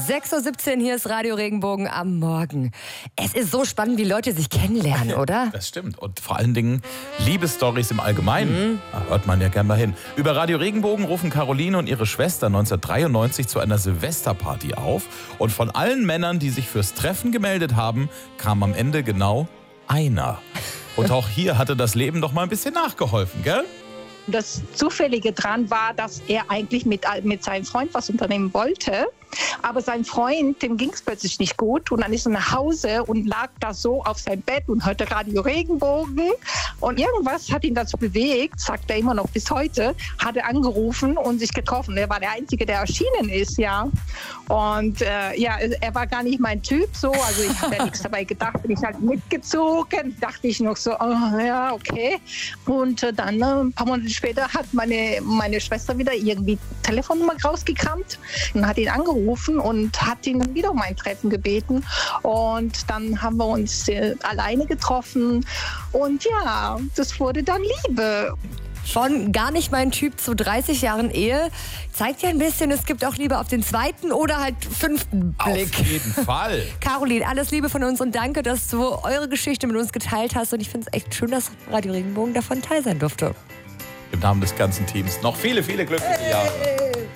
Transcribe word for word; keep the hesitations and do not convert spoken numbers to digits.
sechs Uhr siebzehn, hier ist Radio Regenbogen am Morgen. Es ist so spannend, wie Leute sich kennenlernen, oder? Das stimmt. Und vor allen Dingen Liebesstories im Allgemeinen. Mhm. Da hört man ja gern mal hin. Über Radio Regenbogen rufen Caroline und ihre Schwester neunzehnhundertdreiundneunzig zu einer Silvesterparty auf. Und von allen Männern, die sich fürs Treffen gemeldet haben, kam am Ende genau einer. Und auch hier hatte das Leben doch mal ein bisschen nachgeholfen, gell? Das Zufällige dran war, dass er eigentlich mit, mit seinem Freund was unternehmen wollte. Aber sein Freund, dem ging es plötzlich nicht gut. Und dann ist er nach Hause und lag da so auf seinem Bett und hörte Radio Regenbogen. Und irgendwas hat ihn dazu bewegt, sagt er immer noch bis heute, hat er angerufen und sich getroffen. Er war der Einzige, der erschienen ist, ja. Und äh, ja, er war gar nicht mein Typ so. Also ich habe ja nichts dabei gedacht, bin ich halt mitgezogen. Dachte ich noch so, oh, ja, okay. Und äh, dann äh, ein paar Monate später hat meine, meine Schwester wieder irgendwie Telefonnummer rausgekramt und hat ihn angerufen und hat ihn dann wieder um ein Treffen gebeten. Und dann haben wir uns äh, alleine getroffen. Und ja, das wurde dann Liebe. Von gar nicht mein Typ zu dreißig Jahren Ehe zeigt ja ein bisschen, es gibt auch Liebe auf den zweiten oder halt fünften Blick. Auf jeden Fall. Caroline, alles Liebe von uns und danke, dass du eure Geschichte mit uns geteilt hast. Und ich finde es echt schön, dass Radio Regenbogen davon teil sein durfte. Im Namen des ganzen Teams noch viele, viele glückliche Jahre.